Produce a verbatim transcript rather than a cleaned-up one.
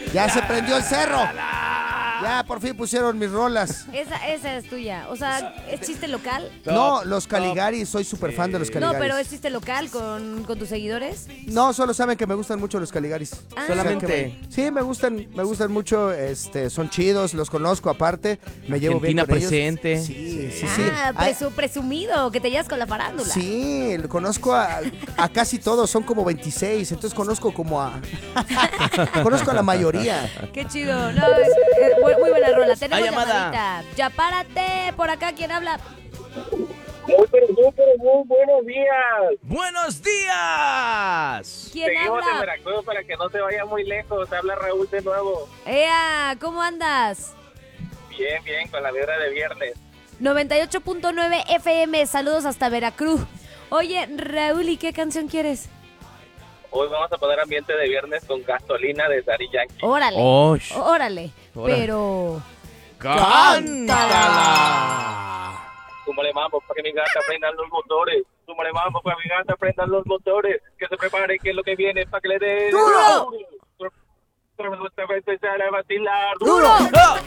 Ya se prendió el cerro. Ya por fin pusieron mis rolas. Esa, esa es tuya. O sea, ¿es chiste local? No, los Caligaris, soy súper fan de los Caligaris. No, pero ¿es chiste local con, con tus seguidores? No, solo saben que me gustan mucho los Caligaris. Ah. Solamente. Sí, me gustan, me gustan mucho, este, son chidos, los conozco aparte, me llevo bien Argentina con ellos. presente. Sí, sí, sí. Ah, Ay, presu- presumido, que te llevas con la farándula. sí, conozco a, a casi todos, son como veintiséis, entonces conozco como a... conozco a la mayoría. Qué chido. No, es- es muy, muy buena rola. Tenemos Hay llamada. llamadita. Ya párate. Por acá, ¿quién habla? Muy, pero muy, pero muy buenos días. ¡Buenos días! ¿Quién Seguimos en habla? Veracruz para que no se vaya muy lejos. Habla Raúl de nuevo. Ea, ¿cómo andas? Bien, bien, con la vibra de viernes. noventa y ocho punto nueve F M, saludos hasta Veracruz. Oye, Raúl, ¿y qué canción quieres? Hoy vamos a poner ambiente de viernes con gasolina de Daddy Yankee. Órale, Osh. órale, Órale. pero... ¡Cántala! Súmale mambo para que mi gata prendan los motores. Súmale mambo para que mi gata prendan los motores. Que se prepare que es lo que viene para que le dé... ¡Duro! ¡Duro! ¡Duro! ¡Duro! ¡Duro!